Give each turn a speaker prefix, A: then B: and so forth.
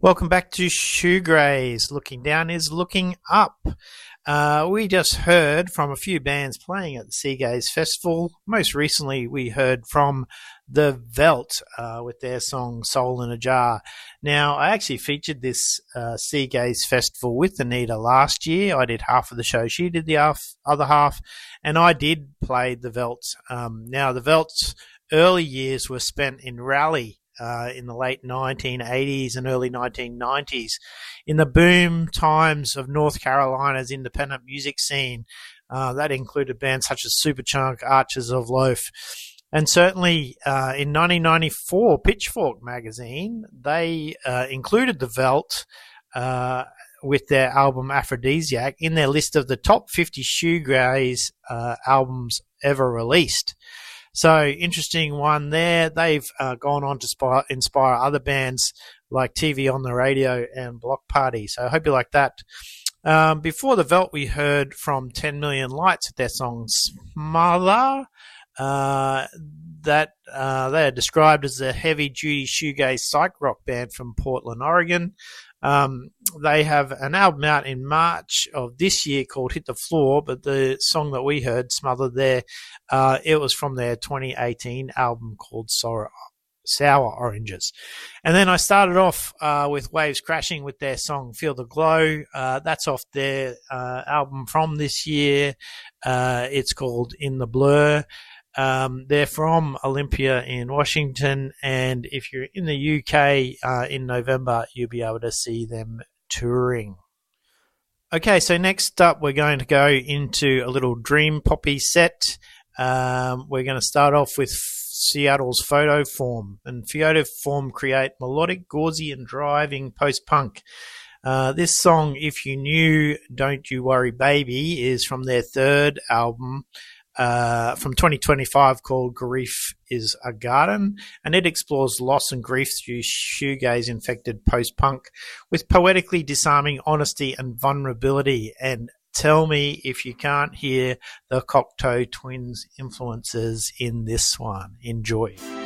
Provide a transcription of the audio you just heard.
A: Welcome back to Shoegaze. Looking down is looking up. We just heard from a few bands playing at the Seagaze Festival. Most recently, we heard from The Veldt with their song Soul in a Jar. Now, I actually featured this Seagaze Festival with Anita last year. I did half of the show. She did the other half, and I did play The Veldt. Now, The Veldt's early years were spent in Raleigh. In the late 1980s and early 1990s, in the boom times of North Carolina's independent music scene. That included bands such as Superchunk, Archers of Loaf, and certainly in 1994, Pitchfork magazine, they included The Veldt with their album Aphrodisiac in their list of the top 50 shoegaze albums ever released. So, interesting one there. They've gone on to inspire other bands like TV on the Radio and Block Party. So, I hope you like that. Before The Veldt, we heard from 10 Million Lights with their song Smother. They are described as a heavy-duty shoegaze psych rock band from Portland, Oregon. They have an album out in March of this year called Hit the Floor, but the song that we heard, Smother there, it was from their 2018 album called Sour Oranges. And then I started off with Waves Crashing with their song Feel the Glow. That's off their album from this year. It's called In the Blur. They're from Olympia in Washington, and if you're in the UK in November, you'll be able to see them touring. Okay, so next up we're going to go into a little dream poppy set. We're going to start off with Seattle's Photoform, and Photoform create melodic, gauzy and driving post-punk. This song, If You Knew, Don't You Worry Baby, is from their third album from 2025 called Grief is a Garden, and it explores loss and grief through shoegaze-infected post-punk with poetically disarming honesty and vulnerability. And tell me if you can't hear the Cocteau Twins influences in this one. Enjoy.